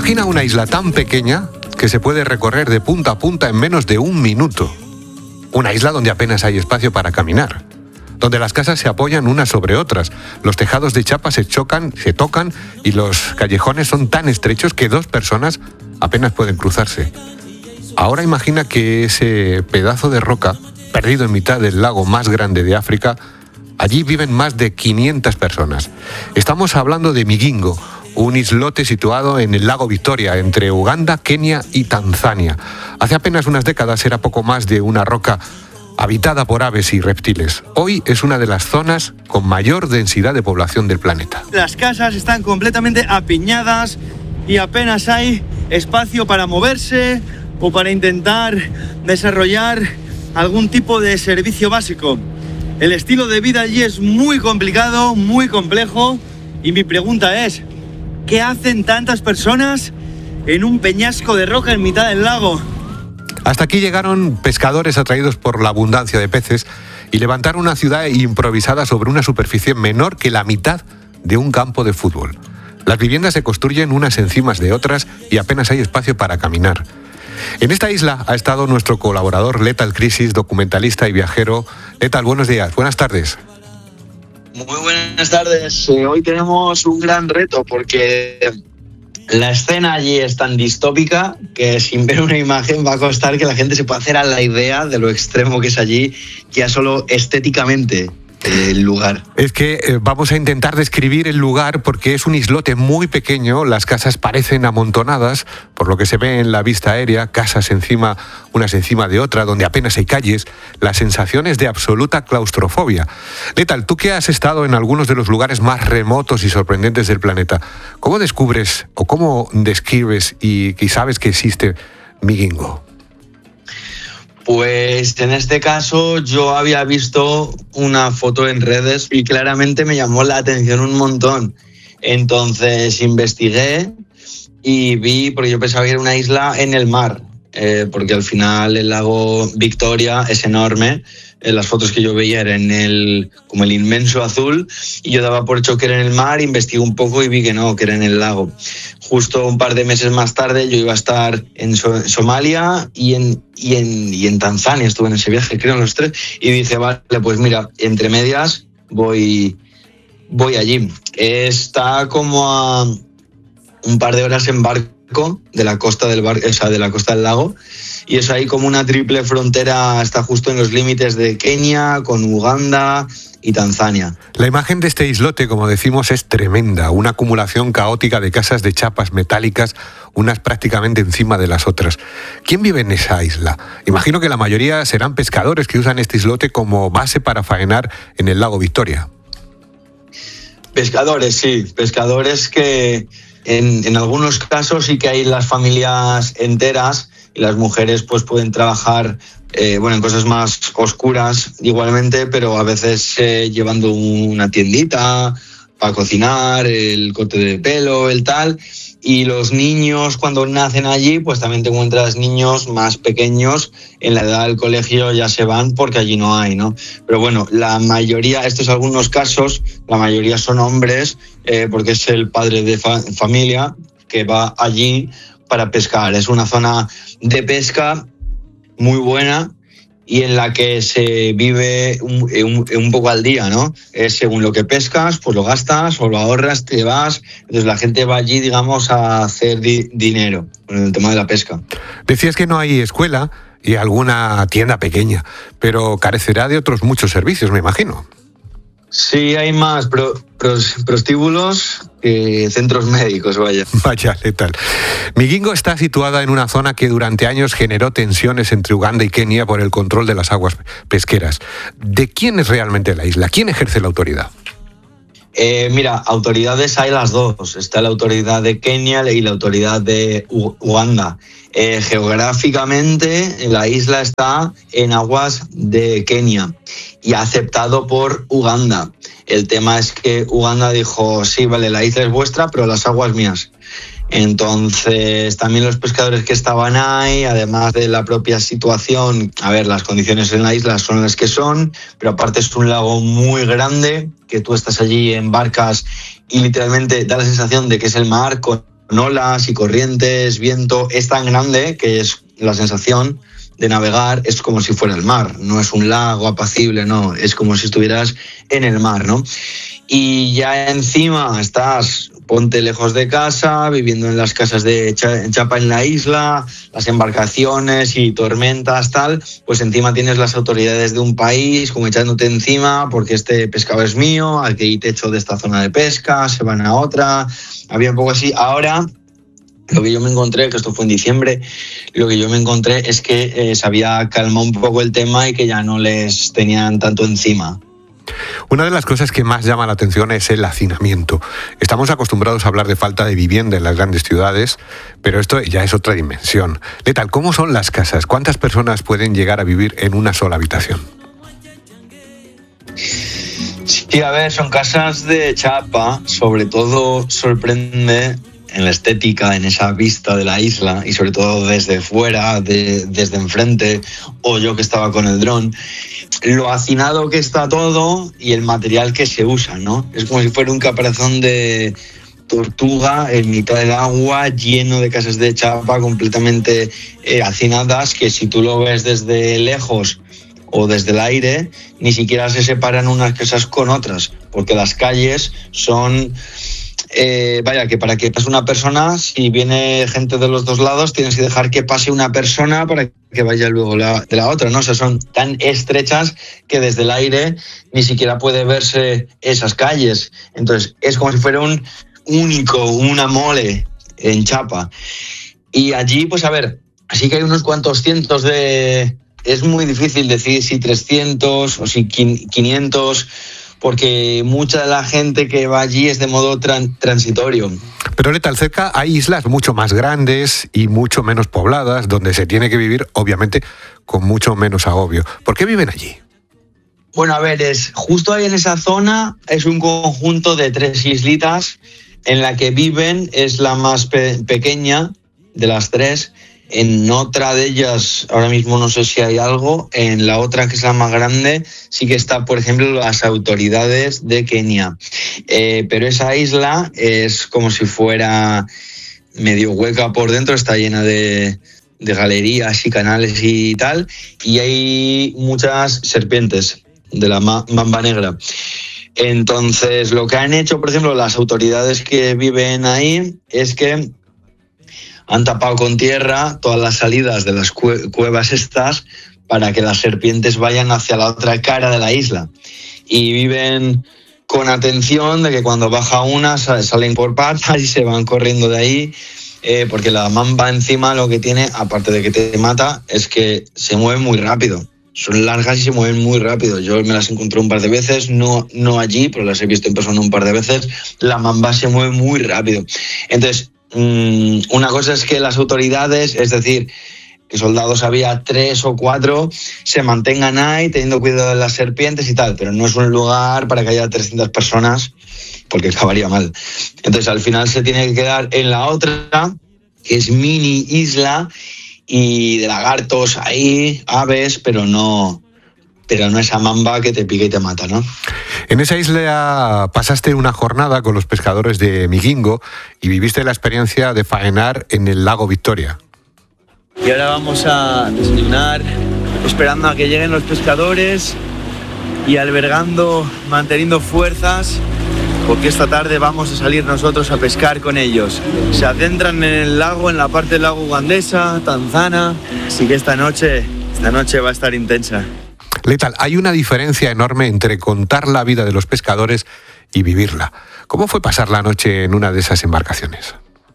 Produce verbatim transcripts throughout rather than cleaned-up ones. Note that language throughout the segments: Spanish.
Imagina una isla tan pequeña que se puede recorrer de punta a punta en menos de un minuto. Una isla donde apenas hay espacio para caminar, donde las casas se apoyan unas sobre otras, los tejados de chapa se chocan, se tocan y los callejones son tan estrechos que dos personas apenas pueden cruzarse. Ahora imagina que ese pedazo de roca, perdido en mitad del lago más grande de África, allí viven más de quinientas personas. Estamos hablando de Migingo, un islote situado en el lago Victoria, entre Uganda, Kenia y Tanzania. Hace apenas unas décadas era poco más de una roca habitada por aves y reptiles. Hoy es una de las zonas con mayor densidad de población del planeta. Las casas están completamente apiñadas y apenas hay espacio para moverse o para intentar desarrollar algún tipo de servicio básico. El estilo de vida allí es muy complicado, muy complejo, y mi pregunta es, ¿qué hacen tantas personas en un peñasco de roca en mitad del lago? Hasta aquí llegaron pescadores atraídos por la abundancia de peces y levantaron una ciudad improvisada sobre una superficie menor que la mitad de un campo de fútbol. Las viviendas se construyen unas encima de otras y apenas hay espacio para caminar. En esta isla ha estado nuestro colaborador Lethal Crisis, documentalista y viajero. Lethal, buenos días, buenas tardes. Muy buenas tardes. Eh, hoy tenemos un gran reto porque la escena allí es tan distópica que sin ver una imagen va a costar que la gente se pueda hacer a la idea de lo extremo que es allí, ya solo estéticamente el lugar. Es que eh, vamos a intentar describir el lugar porque es un islote muy pequeño, las casas parecen amontonadas, por lo que se ve en la vista aérea, casas encima, unas encima de otra, donde apenas hay calles, la sensación es de absoluta claustrofobia. Lethal, tú que has estado en algunos de los lugares más remotos y sorprendentes del planeta, ¿cómo descubres o cómo describes y, y sabes que existe Migingo? Pues en este caso yo había visto una foto en redes y claramente me llamó la atención un montón. Entonces investigué y vi, porque yo pensaba que era una isla en el mar, eh, porque al final el lago Victoria es enorme. En las fotos que yo veía eran el, como el inmenso azul, y yo daba por hecho que era en el mar, investigué un poco y vi que no, que era en el lago. Justo un par de meses más tarde yo iba a estar en so- Somalia y en, y, en, y en Tanzania, estuve en ese viaje, creo, en los tres, y dije, vale, pues mira, entre medias voy, voy allí. Está como a un par de horas en barco de la costa del bar- o sea, de la costa del lago, y es ahí como una triple frontera, está justo en los límites de Kenia, con Uganda y Tanzania. La imagen de este islote, como decimos, es tremenda, una acumulación caótica de casas de chapas metálicas, unas prácticamente encima de las otras. ¿Quién vive en esa isla? Imagino que la mayoría serán pescadores que usan este islote como base para faenar en el lago Victoria. Pescadores, sí, pescadores que en, en algunos casos sí que hay las familias enteras y las mujeres pues pueden trabajar eh, bueno, en cosas más oscuras igualmente, pero a veces eh, llevando una tiendita para cocinar, el corte de pelo, el tal. Y los niños cuando nacen allí, pues también te encuentras niños más pequeños, en la edad del colegio ya se van porque allí no hay, ¿no? Pero bueno, la mayoría, estos algunos casos, la mayoría son hombres, eh, porque es el padre de fa- familia que va allí para pescar. Es una zona de pesca muy buena y en la que se vive un, un, un poco al día, ¿no? Es según lo que pescas, pues lo gastas o lo ahorras, te vas. Entonces la gente va allí, digamos, a hacer di- dinero con el tema de la pesca. Decías que no hay escuela y alguna tienda pequeña, pero carecerá de otros muchos servicios, me imagino. Sí, hay más pro, pros, prostíbulos que centros médicos, vaya. Vaya, Lethal. Migingo está situada en una zona que durante años generó tensiones entre Uganda y Kenia por el control de las aguas pesqueras. ¿De quién es realmente la isla? ¿Quién ejerce la autoridad? Eh, mira, autoridades hay las dos. Está la autoridad de Kenia y la autoridad de U- Uganda. Eh, geográficamente, la isla está en aguas de Kenia y aceptado por Uganda. El tema es que Uganda dijo, sí, vale, la isla es vuestra, pero las aguas mías. Entonces, también los pescadores que estaban ahí, además de la propia situación, a ver, las condiciones en la isla son las que son, pero aparte es un lago muy grande, que tú estás allí en barcas y literalmente da la sensación de que es el mar con olas y corrientes, viento, es tan grande que es la sensación de navegar, es como si fuera el mar, no es un lago apacible, no, es como si estuvieras en el mar, ¿no? Y ya encima estás, ponte lejos de casa, viviendo en las casas de chapa en la isla, las embarcaciones y tormentas, tal, pues encima tienes las autoridades de un país como echándote encima porque este pescado es mío, aquí te echo de esta zona de pesca, se van a otra, había un poco así. Ahora, lo que yo me encontré, que esto fue en diciembre, lo que yo me encontré es que eh, se había calmado un poco el tema y que ya no les tenían tanto encima. Una de las cosas que más llama la atención es el hacinamiento. Estamos acostumbrados a hablar de falta de vivienda en las grandes ciudades, pero esto ya es otra dimensión. Letal, ¿cómo son las casas? ¿Cuántas personas pueden llegar a vivir en una sola habitación? Sí, a ver, son casas de chapa, sobre todo sorprende en la estética, en esa vista de la isla y sobre todo desde fuera, de, desde enfrente, o yo que estaba con el dron, lo hacinado que está todo y el material que se usa, ¿no? Es como si fuera un caparazón de tortuga en mitad del agua, lleno de casas de chapa completamente eh, hacinadas, que si tú lo ves desde lejos o desde el aire, ni siquiera se separan unas casas con otras, porque las calles son... Eh, vaya, que para que pase una persona, si viene gente de los dos lados, tienes que dejar que pase una persona para que vaya luego la, de la otra, ¿no? O sea, son tan estrechas que desde el aire ni siquiera puede verse esas calles. Entonces, es como si fuera un único, una mole en chapa. Y allí, pues a ver, así que hay unos cuantos cientos de... Es muy difícil decir si trescientos o si quinientos... porque mucha de la gente que va allí es de modo tran- transitorio. Pero Letal, cerca hay islas mucho más grandes y mucho menos pobladas, donde se tiene que vivir, obviamente, con mucho menos agobio. ¿Por qué viven allí? Bueno, a ver, es justo ahí en esa zona es un conjunto de tres islitas en la que viven, es la más pe- pequeña de las tres. En otra de ellas, ahora mismo no sé si hay algo, en la otra, que es la más grande, sí que está, por ejemplo, las autoridades de Kenia. Eh, pero esa isla es como si fuera medio hueca por dentro, está llena de, de galerías y canales y tal, y hay muchas serpientes de la ma- mamba negra. Entonces, lo que han hecho, por ejemplo, las autoridades que viven ahí es que han tapado con tierra todas las salidas de las cuevas estas para que las serpientes vayan hacia la otra cara de la isla. Y viven con atención de que cuando baja una salen por patas y se van corriendo de ahí, eh, porque la mamba encima lo que tiene, aparte de que te mata, es que se mueve muy rápido. Son largas y se mueven muy rápido. Yo me las encontré un par de veces, no, no allí, pero las he visto en persona un par de veces. La mamba se mueve muy rápido. Entonces, una cosa es que las autoridades, es decir, que soldados había tres o cuatro, se mantengan ahí teniendo cuidado de las serpientes y tal, pero no es un lugar para que haya trescientas personas, porque acabaría mal. Entonces al final se tiene que quedar en la otra, que es mini isla, y de lagartos ahí, aves, pero no... pero no esa mamba que te pica y te mata, ¿no? En esa isla pasaste una jornada con los pescadores de Migingo y viviste la experiencia de faenar en el lago Victoria. Y ahora vamos a desayunar, esperando a que lleguen los pescadores y albergando, manteniendo fuerzas, porque esta tarde vamos a salir nosotros a pescar con ellos. Se adentran en el lago, en la parte del lago ugandesa, Tanzana, así que esta noche, esta noche va a estar intensa. Letal, hay una diferencia enorme entre contar la vida de los pescadores y vivirla. ¿Cómo fue pasar la noche en una de esas embarcaciones?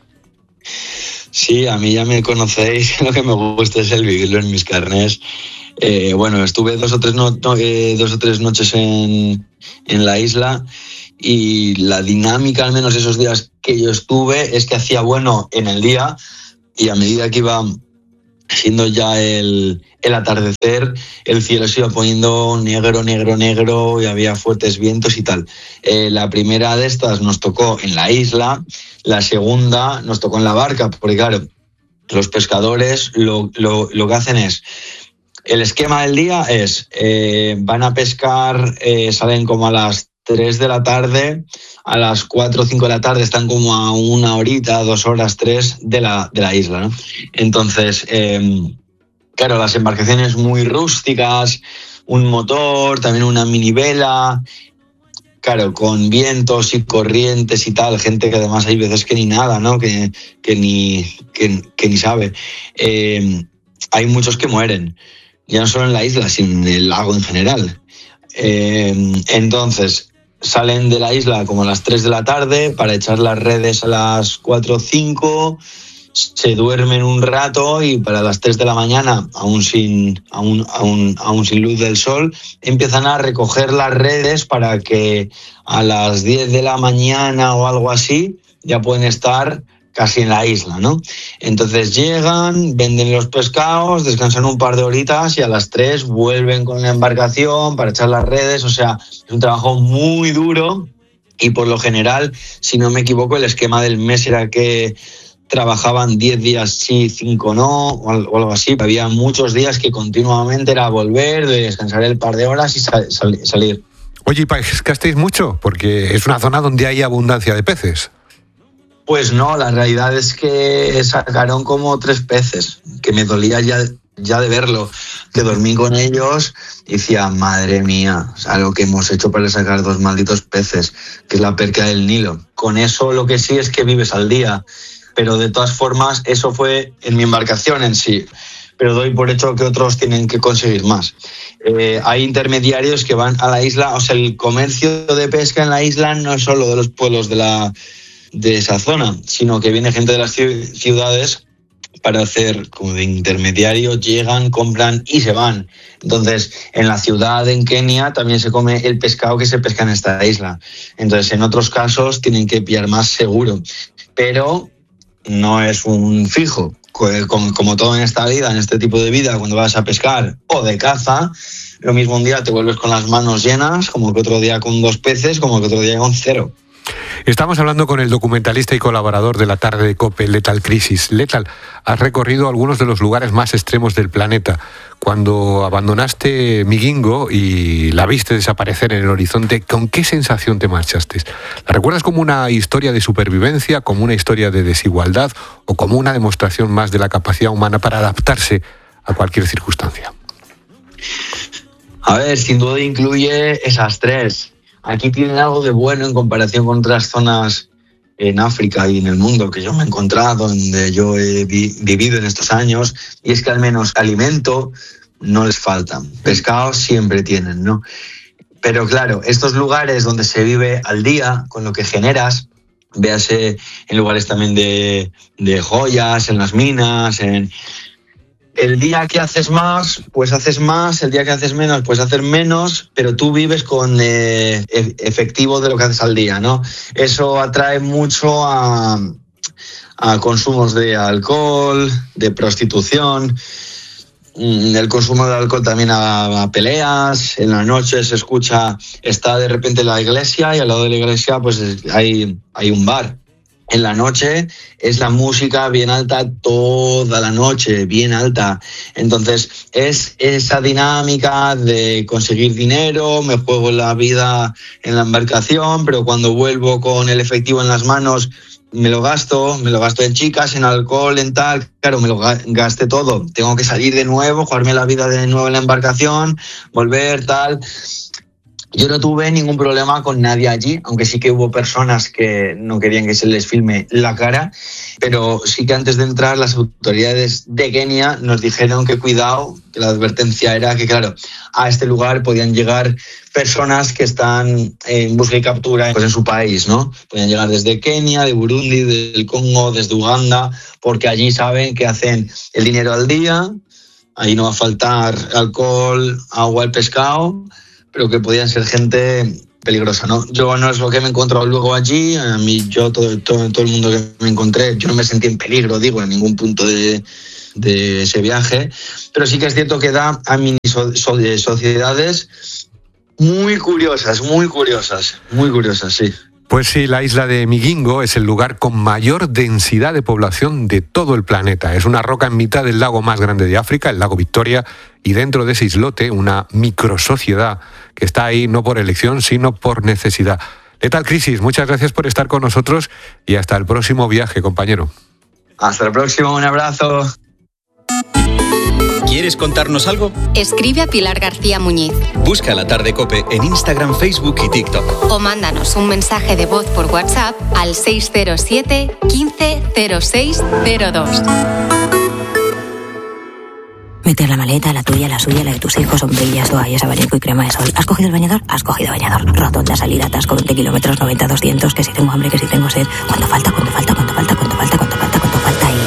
Sí, a mí ya me conocéis, lo que me gusta es el vivirlo en mis carnes. Eh, bueno, estuve dos o tres, no, eh, dos o tres noches en, en la isla y la dinámica, al menos esos días que yo estuve, es que hacía bueno en el día y a medida que iba siendo ya el, el atardecer, el cielo se iba poniendo negro, negro, negro y había fuertes vientos y tal. Eh, la primera de estas nos tocó en la isla, la segunda nos tocó en la barca, porque claro, los pescadores lo, lo, lo que hacen es, el esquema del día es, eh, van a pescar, eh, salen como a las tres de la tarde, a las cuatro o cinco de la tarde están como a una horita, dos horas, tres de la, de la isla, ¿no? Entonces, eh, claro, las embarcaciones muy rústicas, un motor, también una mini vela, claro, con vientos y corrientes y tal, gente que además hay veces que ni nada, ¿no? Que, que, ni, que, que ni sabe. Eh, hay muchos que mueren, ya no solo en la isla, sino en el lago en general. Eh, entonces, salen de la isla como a las tres de la tarde para echar las redes a las cuatro o cinco, se duermen un rato y para las tres de la mañana, aún sin, aún, aún, aún sin luz del sol, empiezan a recoger las redes para que a las diez de la mañana o algo así ya pueden estar casi en la isla, ¿no? Entonces llegan, venden los pescados, descansan un par de horitas y a las tres vuelven con la embarcación para echar las redes. O sea, es un trabajo muy duro y por lo general, si no me equivoco, el esquema del mes era que trabajaban diez días sí, cinco no, o algo así. Había muchos días que continuamente era volver, descansar el par de horas y sal, sal, salir. Oye, ¿y pescasteis mucho? Porque es una zona donde hay abundancia de peces. Pues no, la realidad es que sacaron como tres peces, que me dolía ya, ya de verlo, que dormí con ellos y decía, madre mía, o sea, lo que hemos hecho para sacar dos malditos peces, que es la perca del Nilo. Con eso lo que sí es que vives al día, pero de todas formas eso fue en mi embarcación en sí, pero doy por hecho que otros tienen que conseguir más. Eh, hay intermediarios que van a la isla, o sea, el comercio de pesca en la isla no es solo de los pueblos de la de esa zona, sino que viene gente de las ciudades para hacer como de intermediario, llegan, compran y se van. Entonces, en la ciudad, en Kenia, también se come el pescado que se pesca en esta isla. Entonces, en otros casos tienen que pillar más seguro, pero no es un fijo. Como, como todo en esta vida, en este tipo de vida, cuando vas a pescar o de caza, lo mismo un día te vuelves con las manos llenas, como que otro día con dos peces, como que otro día con cero. Estamos hablando con el documentalista y colaborador de la tarde de COPE, Lethal Crisis. Lethal, has recorrido algunos de los lugares más extremos del planeta. Cuando abandonaste Migingo y la viste desaparecer en el horizonte, ¿con qué sensación te marchaste? ¿La recuerdas como una historia de supervivencia, como una historia de desigualdad o como una demostración más de la capacidad humana para adaptarse a cualquier circunstancia? A ver, sin duda incluye esas tres. Aquí tienen algo de bueno en comparación con otras zonas en África y en el mundo que yo me he encontrado, donde yo he vi- vivido en estos años, y es que al menos alimento no les falta. Pescado siempre tienen, ¿no? Pero claro, estos lugares donde se vive al día, con lo que generas, véase en lugares también de, de joyas, en las minas, en... El día que haces más, pues haces más, el día que haces menos, pues hacer menos, pero tú vives con eh, efectivo de lo que haces al día, ¿no? Eso atrae mucho a, a consumos de alcohol, de prostitución, el consumo de alcohol también a, a peleas. En la noche se escucha, está de repente la iglesia y al lado de la iglesia pues hay, hay un bar. En la noche es la música bien alta toda la noche, bien alta. Entonces es esa dinámica de conseguir dinero, me juego la vida en la embarcación, pero cuando vuelvo con el efectivo en las manos me lo gasto, me lo gasto en chicas, en alcohol, en tal, claro, me lo gasté todo. Tengo que salir de nuevo, jugarme la vida de nuevo en la embarcación, volver, tal... Yo no tuve ningún problema con nadie allí, aunque sí que hubo personas que no querían que se les filme la cara, pero sí que antes de entrar las autoridades de Kenia nos dijeron que cuidado, que la advertencia era que, claro, a este lugar podían llegar personas que están en busca y captura pues en su país, ¿no? Podían llegar desde Kenia, de Burundi, del Congo, desde Uganda, porque allí saben que hacen el dinero al día, ahí no va a faltar alcohol, agua, el pescado, pero que podían ser gente peligrosa, ¿no? Yo no es lo que me he encontrado luego allí, a mí, yo, todo, todo, todo el mundo que me encontré, yo no me sentí en peligro, digo, en ningún punto de, de ese viaje, pero sí que es cierto que da a mini so, so, sociedades muy curiosas, muy curiosas, muy curiosas, sí. Pues sí, la isla de Migingo es el lugar con mayor densidad de población de todo el planeta. Es una roca en mitad del lago más grande de África, el lago Victoria, y dentro de ese islote una microsociedad que está ahí no por elección, sino por necesidad. Lethal Crisis, muchas gracias por estar con nosotros y hasta el próximo viaje, compañero. Hasta el próximo, un abrazo. ¿Quieres contarnos algo? Escribe a Pilar García Muñiz. Busca La Tarde COPE en Instagram, Facebook y TikTok. O mándanos un mensaje de voz por WhatsApp al seis cero siete, quince, cero seis cero dos. Meter la maleta, la tuya, la suya, la de tus hijos, sombrillas, toallas, abanico y crema de sol. ¿Has cogido el bañador? Has cogido bañador. Rotonda, salida, atasco, veinte kilómetros, noventa, doscientos, que si tengo hambre, que si tengo sed. ¿Cuánto falta? ¿Cuánto falta? ¿Cuánto falta? ¿Cuánto falta? ¿Cuánto falta? ¿Cuánto falta? Y...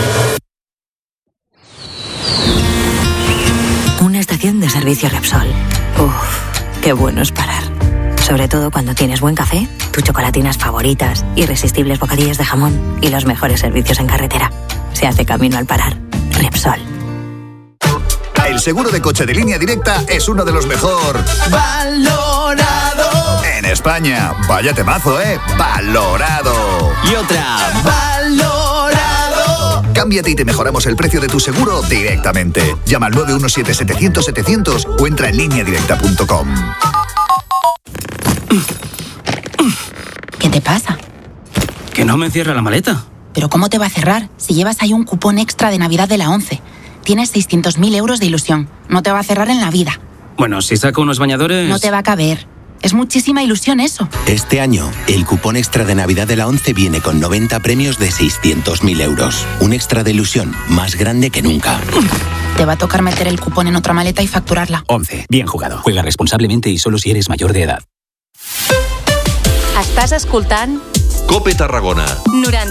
una estación de servicio Repsol. Uff, qué bueno es parar. Sobre todo cuando tienes buen café, tus chocolatinas favoritas, irresistibles bocadillos de jamón y los mejores servicios en carretera. Se hace camino al parar. Repsol. El seguro de coche de Línea Directa es uno de los mejor valorado en España. Vaya temazo, ¿eh? Valorado. Y otra, valorado. Cámbiate y te mejoramos el precio de tu seguro directamente. Llama al nueve uno siete, setecientos, setecientos o entra en línea directa punto com. ¿Qué te pasa? Que no me cierra la maleta. ¿Pero cómo te va a cerrar si llevas ahí un cupón extra de Navidad de la ONCE? Tienes seiscientos mil euros de ilusión. No te va a cerrar en la vida. Bueno, si saco unos bañadores... No te va a caber. Es muchísima ilusión eso. Este año, el cupón extra de Navidad de la ONCE viene con noventa premios de seiscientos mil euros. Un extra de ilusión más grande que nunca. Te va a tocar meter el cupón en otra maleta y facturarla. ONCE. Bien jugado. Juega responsablemente y solo si eres mayor de edad. Estàs escoltant COPE Tarragona. noranta